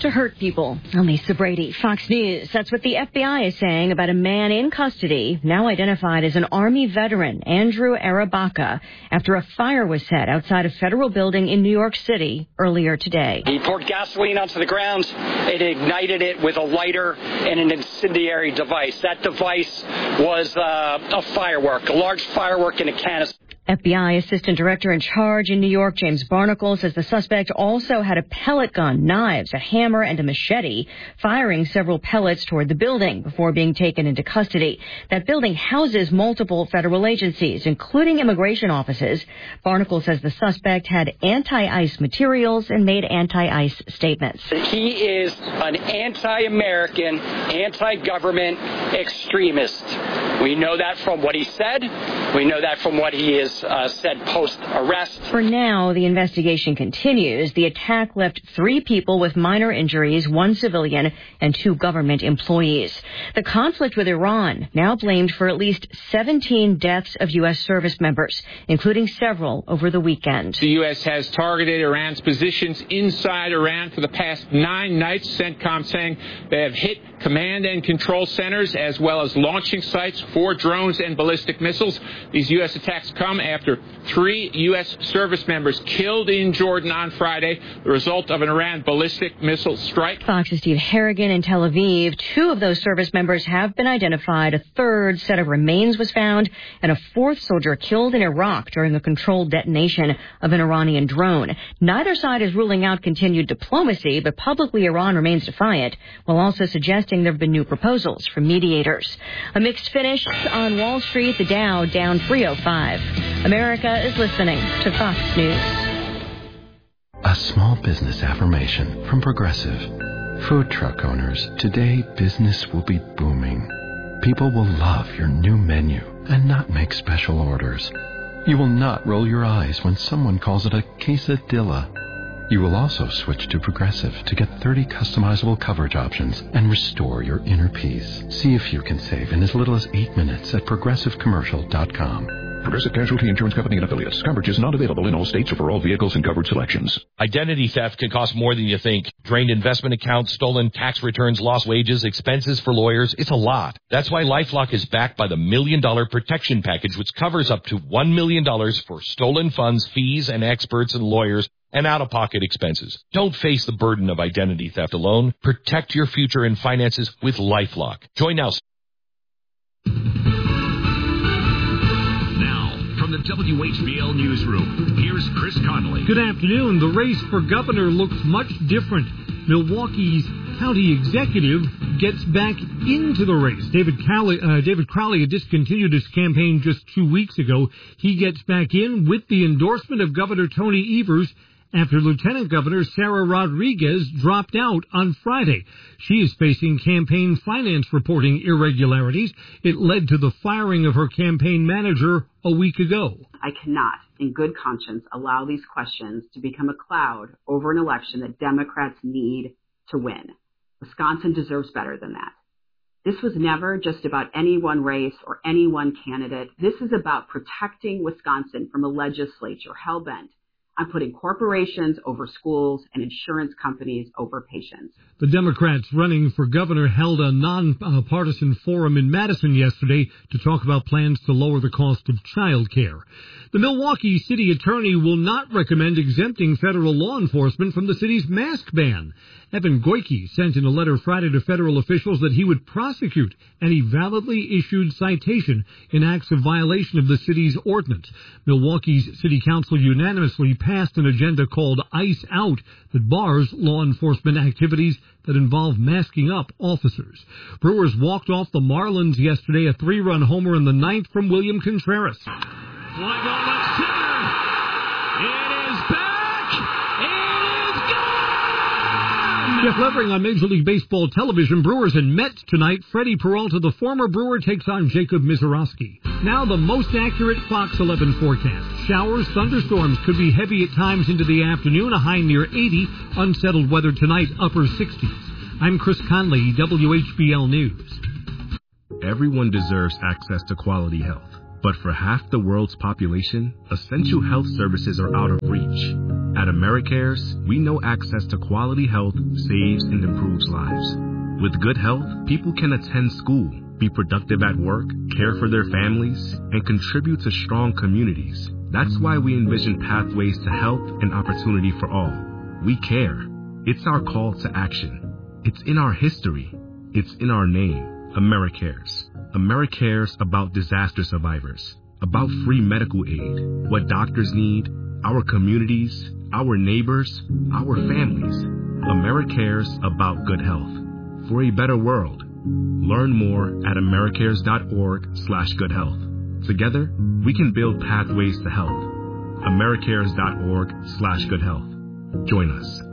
to hurt people. I'm Lisa Brady, Fox News. That's what the FBI is saying about a man in custody, now identified as an Army veteran, Andrew Arabaka, after a fire was set outside a federal building in New York City earlier today. He poured gasoline onto the ground and ignited it with a lighter and an incendiary device. That device was a firework, a large firework in a canister. FBI Assistant Director in charge in New York, James Barnacle, says the suspect also had a pellet gun, knives, a hammer, and a machete, firing several pellets toward the building before being taken into custody. That building houses multiple federal agencies, including immigration offices. Barnacle says the suspect had anti-ICE materials and made anti-ICE statements. He is an anti-American, anti-government extremist. We know that from what he said. We know that from what he has said post-arrest. For now, the investigation continues. The attack left 3 people with minor injuries, 1 civilian and 2 government employees. The conflict with Iran now blamed for at least 17 deaths of U.S. service members, including several over the weekend. The U.S. has targeted Iran's positions inside Iran for the past 9 nights, CENTCOM saying they have hit command and control centers as well as launching sites for drones and ballistic missiles. These U.S. attacks come after 3 U.S. service members killed in Jordan on Friday, the result of an Iran ballistic missile strike. Fox's Steve Harrigan in Tel Aviv. 2 of those service members have been identified. A 3rd set of remains was found, and a 4th soldier killed in Iraq during a controlled detonation of an Iranian drone. Neither side is ruling out continued diplomacy, but publicly Iran remains defiant, while also suggesting there have been new proposals from mediators. A mixed finish on Wall Street, the Dow down 305. America is listening to Fox News. A small business affirmation from Progressive. Food truck owners, today business will be booming. People will love your new menu and not make special orders. You will not roll your eyes when someone calls it a quesadilla. You will also switch to Progressive to get 30 customizable coverage options and restore your inner peace. See if you can save in as little as 8 minutes at ProgressiveCommercial.com. Progressive Casualty Insurance Company and Affiliates. Coverage is not available in all states or for all vehicles and covered selections. Identity theft can cost more than you think. Drained investment accounts, stolen tax returns, lost wages, expenses for lawyers. It's a lot. That's why LifeLock is backed by the $1 Million Protection Package, which covers up to $1 million for stolen funds, fees, and experts and lawyers and out-of-pocket expenses. Don't face the burden of identity theft alone. Protect your future and finances with LifeLock. Join now. From the WHBL Newsroom, here's Chris Connolly. Good afternoon. The race for governor looks much different. Milwaukee's county executive gets back into the race. David Crowley had discontinued his campaign just 2 weeks ago. He gets back in with the endorsement of Governor Tony Evers after Lieutenant Governor Sarah Rodriguez dropped out on Friday. She is facing campaign finance reporting irregularities. It led to the firing of her campaign manager a week ago. I cannot, in good conscience, allow these questions to become a cloud over an election that Democrats need to win. Wisconsin deserves better than that. This was never just about any one race or any one candidate. This is about protecting Wisconsin from a legislature hell-bent on putting corporations over schools and insurance companies over patients. The Democrats running for governor held a nonpartisan forum in Madison yesterday to talk about plans to lower the cost of child care. The Milwaukee city attorney will not recommend exempting federal law enforcement from the city's mask ban. Evan Goyke sent in a letter Friday to federal officials that he would prosecute any validly issued citation in acts of violation of the city's ordinance. Milwaukee's city council unanimously passed an agenda called Ice Out that bars law enforcement activities that involve masking up officers. Brewers walked off the Marlins yesterday, a 3-run homer in the 9th from William Contreras. Fly ball left center. It is back. It is gone. Jeff Levering on Major League Baseball television. Brewers and Mets tonight. Freddie Peralta, the former Brewer, takes on Jacob Mizorowski. Now the most accurate Fox 11 forecast. Showers, thunderstorms could be heavy at times into the afternoon. A high near 80. Unsettled weather tonight, upper 60s. I'm Chris Conley, WHBL News. Everyone deserves access to quality health. But for half the world's population, essential health services are out of reach. At AmeriCares, we know access to quality health saves and improves lives. With good health, people can attend school, be productive at work, care for their families, and contribute to strong communities. That's why we envision pathways to health and opportunity for all. We care. It's our call to action. It's in our history. It's in our name. AmeriCares. AmeriCares about disaster survivors, about free medical aid, what doctors need, our communities, our neighbors, our families. AmeriCares about good health. For a better world. Learn more at americares.org/goodhealth. Together, we can build pathways to health. americares.org/goodhealth. Join us.